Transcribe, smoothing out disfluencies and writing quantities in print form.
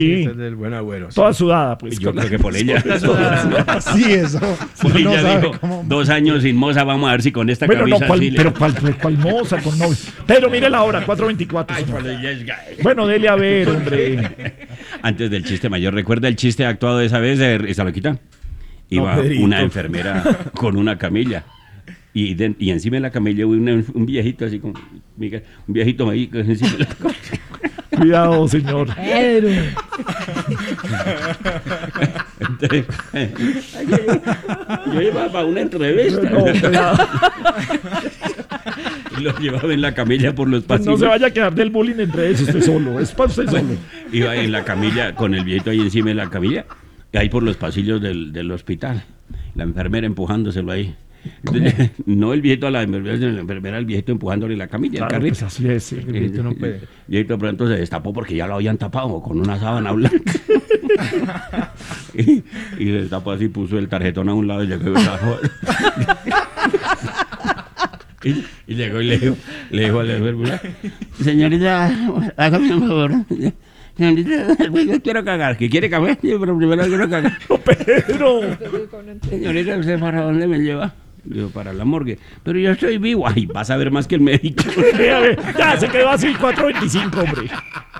Sí, Esta es del buen agüero. toda sudada, pues. Yo creo que por ella. Sí, eso. Por Uno no ella sabe dijo, cómo- 2 años sin moza, vamos a ver si con esta Bueno, no, camisa ¿cuál, sí le- pero cuál moza con novio? Pero mire la hora, 4:24. Ay, señor. pero ella es gay. Bueno, dele a ver, hombre. Antes del chiste mayor, ¿recuerda el chiste actuado de esa vez de Salaquita? Iba Pedrito. una enfermera con una camilla y encima de la camilla un viejito así como, un viejito ahí encima de la camilla. Cuidado, señor. Entonces, yo iba para una entrevista. No, cuidado. Y lo llevaba en la camilla por los Pues no pasillos. se vaya a quedar del bullying entre ellos, usted solo. Es para usted solo. Iba en la camilla con el viejito ahí encima de la camilla, y ahí por los pasillos del hospital. La enfermera empujándoselo ahí. Entonces, no el viejito a la enfermera, sino la enfermera al viejito empujándole la camilla, Claro, el pues carrito. así es, sí. El viejito no puede. El viejito de pronto se destapó porque ya lo habían tapado con una sábana blanca. y se destapó así, puso el tarjetón a un lado y llegó y y llegó y le dijo a la enfermera: señorita, hágame un favor. Señorita, yo quiero cagar. ¿Que quiere cagar? Sí, pero primero quiero cagar. Pedro. Señorita, ¿usted para dónde me lleva? Digo, para la morgue. Pero yo estoy vivo. Ay, vas a ver más que el médico. Ya se quedó así, 4:25, hombre.